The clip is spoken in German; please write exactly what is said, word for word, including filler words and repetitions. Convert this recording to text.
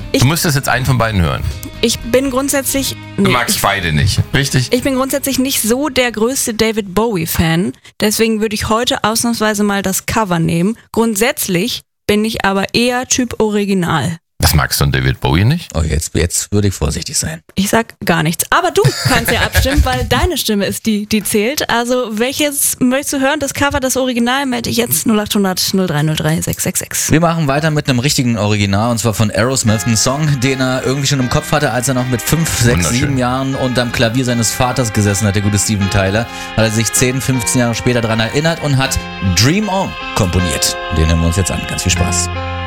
Ich, du müsstest jetzt einen von beiden hören. Ich bin grundsätzlich... Du Nee, magst ich, beide nicht, richtig? ich bin grundsätzlich nicht so der größte David Bowie-Fan. Deswegen würde ich heute ausnahmsweise mal das Cover nehmen. Grundsätzlich bin ich aber eher Typ Original. Das magst du an David Bowie nicht? Oh, jetzt, jetzt würde ich vorsichtig sein. Ich sag gar nichts. Aber du kannst ja abstimmen, weil deine Stimme ist die, die zählt. Also welches möchtest du hören? Das Cover, das Original, melde ich jetzt null acht hundert null drei null drei sechs sechs sechs. Wir machen weiter mit einem richtigen Original, und zwar von Aerosmith. Ein Song, den er irgendwie schon im Kopf hatte, als er noch mit fünf, sechs, sieben Jahren unterm Klavier seines Vaters gesessen hat, der gute Steven Tyler. Hat er sich zehn, fünfzehn Jahre später daran erinnert und hat Dream On komponiert. Den hören wir uns jetzt an. Ganz viel Spaß.